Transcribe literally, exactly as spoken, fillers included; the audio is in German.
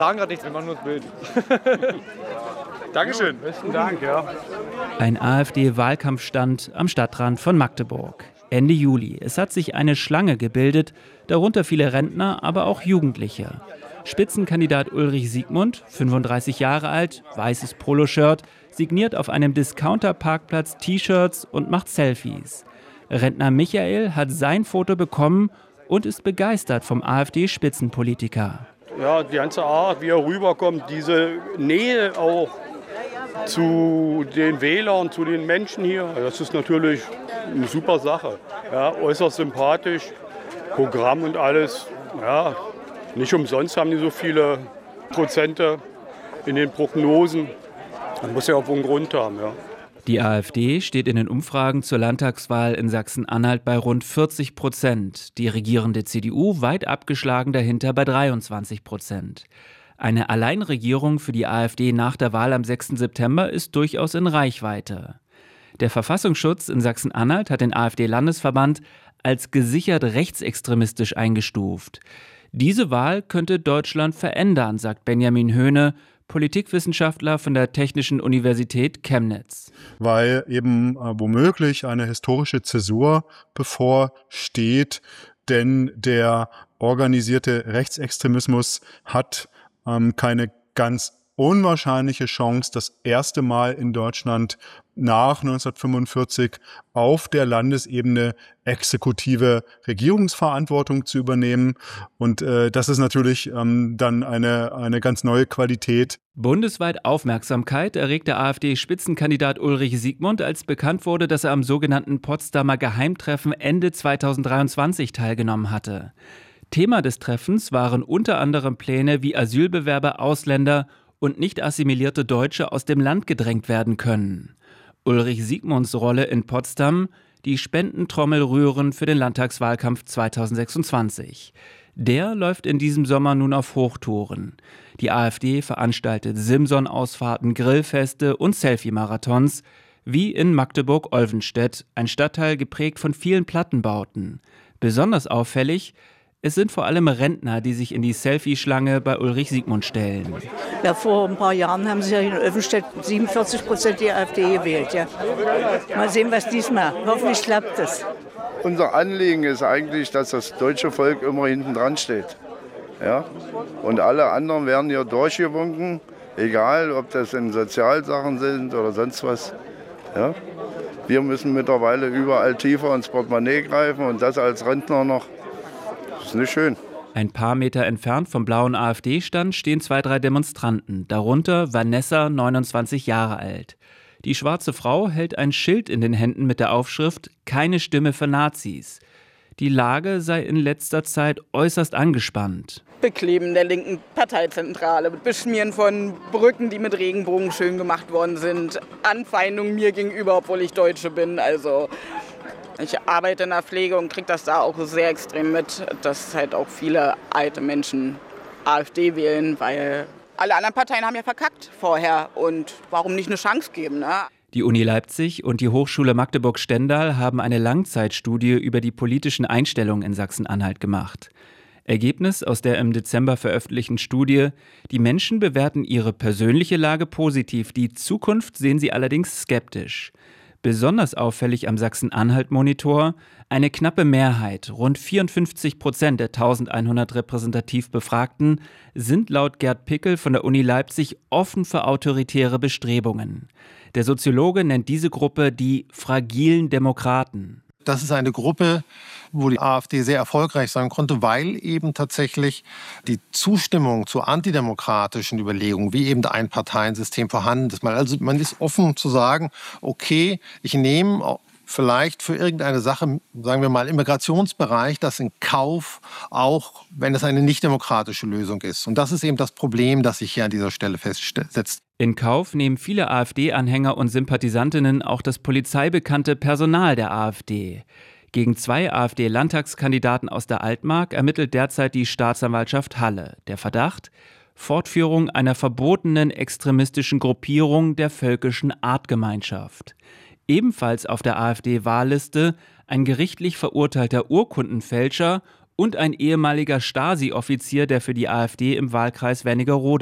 Sagen gerade nichts, wir machen nur das Bild. Dankeschön. Besten Dank, ja. Ein AfD-Wahlkampfstand am Stadtrand von Magdeburg. Ende Juli. Es hat sich eine Schlange gebildet, darunter viele Rentner, aber auch Jugendliche. Spitzenkandidat Ulrich Siegmund, fünfunddreißig Jahre alt, weißes Poloshirt, signiert auf einem Discounter-Parkplatz T-Shirts und macht Selfies. Rentner Michael hat sein Foto bekommen und ist begeistert vom AfD-Spitzenpolitiker. Ja, die ganze Art, wie er rüberkommt, diese Nähe auch zu den Wählern, zu den Menschen hier, das ist natürlich eine super Sache. Ja, äußerst sympathisch, Programm und alles. Ja, nicht umsonst haben die so viele Prozente in den Prognosen. Man muss ja auch einen Grund haben. Ja. Die AfD steht in den Umfragen zur Landtagswahl in Sachsen-Anhalt bei rund vierzig Prozent. Die regierende C D U weit abgeschlagen dahinter bei dreiundzwanzig Prozent. Eine Alleinregierung für die AfD nach der Wahl am sechsten September ist durchaus in Reichweite. Der Verfassungsschutz in Sachsen-Anhalt hat den AfD-Landesverband als gesichert rechtsextremistisch eingestuft. Diese Wahl könnte Deutschland verändern, sagt Benjamin Höhne, Politikwissenschaftler von der Technischen Universität Chemnitz. Weil eben äh, womöglich eine historische Zäsur bevorsteht, denn der organisierte Rechtsextremismus hat ähm, keine ganz unwahrscheinliche Chance, das erste Mal in Deutschland nach neunzehnhundertfünfundvierzig auf der Landesebene exekutive Regierungsverantwortung zu übernehmen. Und äh, das ist natürlich ähm, dann eine, eine ganz neue Qualität. Bundesweit Aufmerksamkeit erregt der AfD-Spitzenkandidat Ulrich Siegmund, als bekannt wurde, dass er am sogenannten Potsdamer Geheimtreffen Ende zweitausenddreiundzwanzig teilgenommen hatte. Thema des Treffens waren unter anderem Pläne, wie Asylbewerber, Ausländer und nicht assimilierte Deutsche aus dem Land gedrängt werden können. Ulrich Siegmunds Rolle in Potsdam, die Spendentrommel rühren für den Landtagswahlkampf zweitausendsechsundzwanzig. Der läuft in diesem Sommer nun auf Hochtouren. Die AfD veranstaltet Simson-Ausfahrten, Grillfeste und Selfie-Marathons, wie in Magdeburg-Olvenstedt, ein Stadtteil geprägt von vielen Plattenbauten. Besonders auffällig: Es sind vor allem Rentner, die sich in die Selfie-Schlange bei Ulrich Siegmund stellen. Ja, vor ein paar Jahren haben sie ja in Olvenstedt siebenundvierzig Prozent die AfD gewählt. Ja. Mal sehen, was diesmal. Hoffentlich klappt es. Unser Anliegen ist eigentlich, dass das deutsche Volk immer hinten dran steht. Ja? Und alle anderen werden hier durchgewunken, egal ob das in Sozialsachen sind oder sonst was. Ja? Wir müssen mittlerweile überall tiefer ins Portemonnaie greifen und das als Rentner noch. Das ist nicht schön. Ein paar Meter entfernt vom blauen AfD-Stand stehen zwei, drei Demonstranten, darunter Vanessa, neunundzwanzig Jahre alt. Die schwarze Frau hält ein Schild in den Händen mit der Aufschrift »Keine Stimme für Nazis«. Die Lage sei in letzter Zeit äußerst angespannt. Bekleben der linken Parteizentrale, Beschmieren von Brücken, die mit Regenbogen schön gemacht worden sind, Anfeindungen mir gegenüber, obwohl ich Deutsche bin, also... Ich arbeite in der Pflege und kriege das da auch sehr extrem mit, dass halt auch viele alte Menschen AfD wählen, weil alle anderen Parteien haben ja verkackt vorher und warum nicht eine Chance geben, ne? Die Uni Leipzig und die Hochschule Magdeburg-Stendal haben eine Langzeitstudie über die politischen Einstellungen in Sachsen-Anhalt gemacht. Ergebnis aus der im Dezember veröffentlichten Studie: Die Menschen bewerten ihre persönliche Lage positiv, die Zukunft sehen sie allerdings skeptisch. Besonders auffällig am Sachsen-Anhalt-Monitor: eine knappe Mehrheit, rund vierundfünfzig Prozent der eintausendeinhundert repräsentativ Befragten, sind laut Gerd Pickel von der Uni Leipzig offen für autoritäre Bestrebungen. Der Soziologe nennt diese Gruppe die fragilen Demokraten. Das ist eine Gruppe, wo die AfD sehr erfolgreich sein konnte, weil eben tatsächlich die Zustimmung zu antidemokratischen Überlegungen, wie eben ein Parteiensystem vorhanden ist. Also man ist offen zu sagen, okay, ich nehme vielleicht für irgendeine Sache, sagen wir mal im Migrationsbereich, das in Kauf, auch wenn es eine nicht demokratische Lösung ist. Und das ist eben das Problem, das sich hier an dieser Stelle festsetzt. In Kauf nehmen viele AfD-Anhänger und Sympathisantinnen auch das polizeibekannte Personal der AfD. Gegen zwei AfD-Landtagskandidaten aus der Altmark ermittelt derzeit die Staatsanwaltschaft Halle. Der Verdacht: Fortführung einer verbotenen extremistischen Gruppierung der Völkischen Artgemeinschaft. Ebenfalls auf der AfD-Wahlliste ein gerichtlich verurteilter Urkundenfälscher und ein ehemaliger Stasi-Offizier, der für die AfD im Wahlkreis Wernigerode